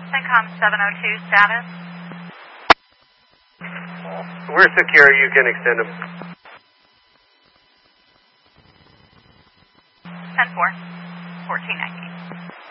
CENTCOM 702 status. We're secure. You can extend them. 10-4, 1490.